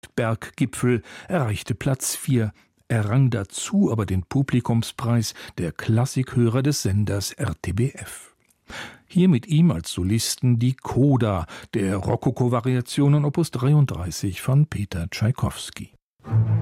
Berggipfel, erreichte Platz 4, errang dazu aber den Publikumspreis der Klassikhörer des Senders RTBF. Hier mit ihm als Solisten die Coda der Rokoko-Variationen Opus 33 von Peter Tschaikowski.